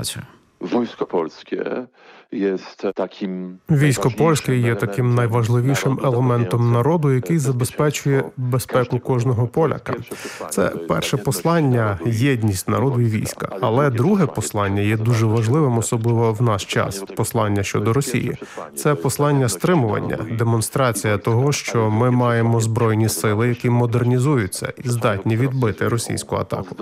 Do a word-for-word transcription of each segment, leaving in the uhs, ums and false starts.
ситуацію? Wojsko polskie jest takim Військо польське є таким найважливішим елементом народу, який забезпечує безпеку кожного поляка. Це перше послання – єдність народу і війська. Але друге послання є дуже важливим, особливо в наш час – послання щодо Росії. Це послання стримування, демонстрація того, що ми маємо збройні сили, які модернізуються і здатні відбити російську атаку.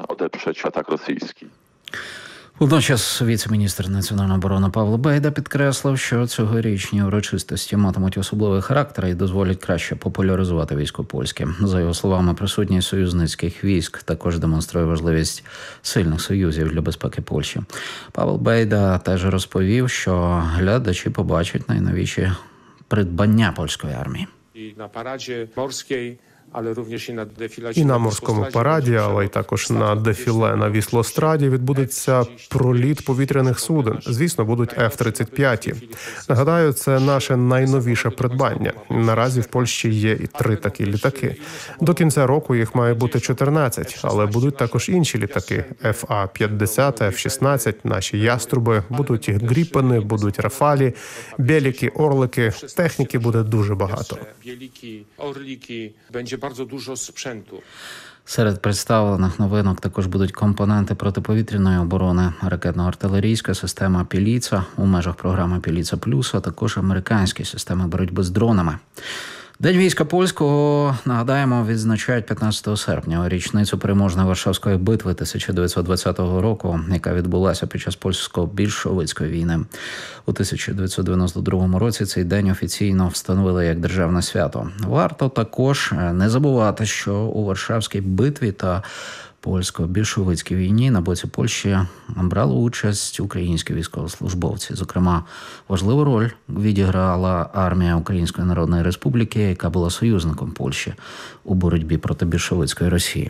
Водночас віце-міністр національної оборони Павло Бейда підкреслив, що цьогорічні урочистості матимуть особливий характер і дозволять краще популяризувати військо польське. За його словами, присутність союзницьких військ також демонструє важливість сильних союзів для безпеки Польщі. Павло Бейда теж розповів, що глядачі побачать найновіші придбання польської армії. І на параді морській, але również і на дефіле І на морському параді, але й також на дефіле на Віслостраді відбудеться проліт повітряних суден. Звісно, будуть еф тридцять п'ять. Нагадаю, це наше найновіше придбання. Наразі в Польщі є і три такі літаки. До кінця року їх має бути чотирнадцять, але будуть також інші літаки. еф а п'ятдесят, еф шістнадцять, наші яструби, будуть і гріпени, будуть рафалі, беліки, орлики. Техніки буде дуже багато. Wieliki, orliki, będzie bardzo dużo sprzętu. Серед представлених новинок також будуть компоненти протиповітряної оборони, ракетно-артилерійська система «Піліца» у межах програми «Піліца Плюс», а також американські системи боротьби з дронами. День війська польського, нагадаємо, відзначають п'ятнадцятого серпня, річницю переможної Варшавської битви тисяча дев'ятсот двадцятого року, яка відбулася під час польсько-більшовицької війни. У тисяча дев'ятсот дев'яносто другому році цей день офіційно встановили як державне свято. Варто також не забувати, що у Варшавській битві та польсько-більшовицькій війні на боці Польщі брали участь українські військовослужбовці. Зокрема, важливу роль відіграла армія Української Народної Республіки, яка була союзником Польщі у боротьбі проти більшовицької Росії.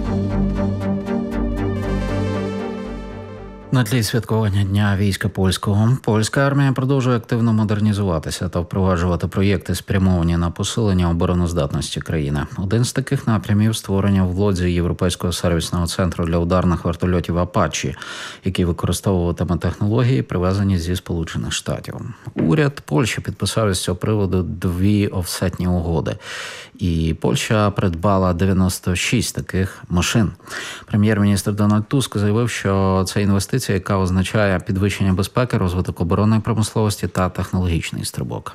На тлі святкування Дня війська польського, польська армія продовжує активно модернізуватися та впроваджувати проєкти, спрямовані на посилення обороноздатності країни. Один з таких напрямів – створення в Лодзі Європейського сервісного центру для ударних вертольотів «Апачі», який використовуватиме технології, привезені зі Сполучених Штатів. Уряд Польщі підписав з цього приводу дві офсетні угоди. І Польща придбала дев'яносто шість таких машин. Прем'єр-міністр Дональд Туск заявив, що це інвестиція, яка означає підвищення безпеки, розвиток оборонної промисловості та технологічний стрибок.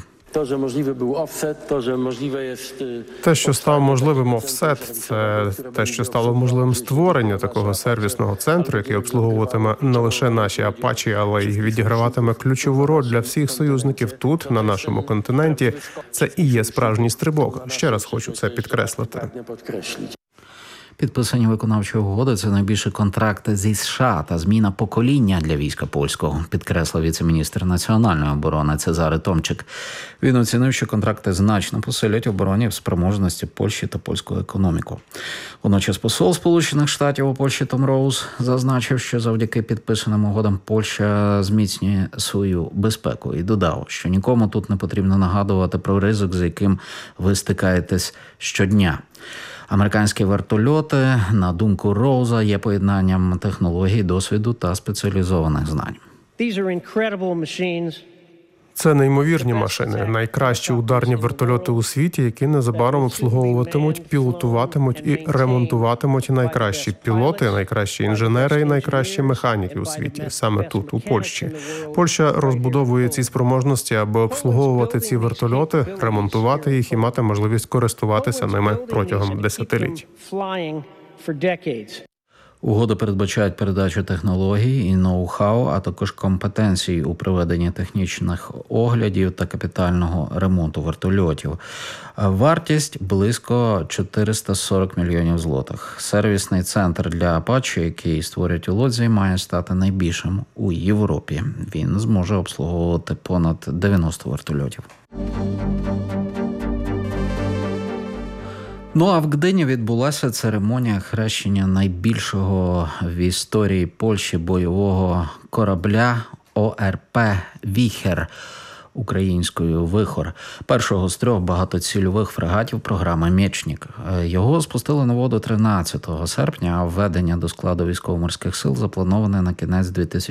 Те, що став можливим офсет, це те, що стало можливим створення такого сервісного центру, який обслуговуватиме не лише наші «Апачі», але й відіграватиме ключову роль для всіх союзників тут, на нашому континенті. Це і є справжній стрибок. Ще раз хочу це підкреслити. Підписані виконавчі угоди – це найбільші контракти зі США та зміна покоління для війська польського, підкреслив віце-міністр національної оборони Цезарий Томчик. Він оцінив, що контракти значно посилять оборонні спроможності Польщі та польську економіку. Водночас посол Сполучених Штатів у Польщі Том Роуз зазначив, що завдяки підписаним угодам Польща зміцнює свою безпеку і додав, що нікому тут не потрібно нагадувати про ризик, з яким ви стикаєтесь щодня. Американські вертольоти, на думку Роуза, є поєднанням технологій, досвіду та спеціалізованих знань. Це неймовірні машини, найкращі ударні вертольоти у світі, які незабаром обслуговуватимуть, пілотуватимуть і ремонтуватимуть найкращі пілоти, найкращі інженери і найкращі механіки у світі, саме тут, у Польщі. Польща розбудовує ці спроможності, аби обслуговувати ці вертольоти, ремонтувати їх і мати можливість користуватися ними протягом десятиліть. Угоди передбачають передачу технологій і ноу-хау, а також компетенцій у проведенні технічних оглядів та капітального ремонту вертольотів. Вартість – близько чотириста сорок мільйонів злотих. Сервісний центр для «Апачі», який створюють у Лодзі, має стати найбільшим у Європі. Він зможе обслуговувати понад дев'яносто вертольотів. Ну а в Гдині відбулася церемонія хрещення найбільшого в історії Польщі бойового корабля О Ер Пе «Віхер», українською «Вихор», першого з трьох багатоцільових фрегатів програми «Мєчнік». Його спустили на воду тринадцятого серпня, а введення до складу військово-морських сил заплановане на кінець дві тисячі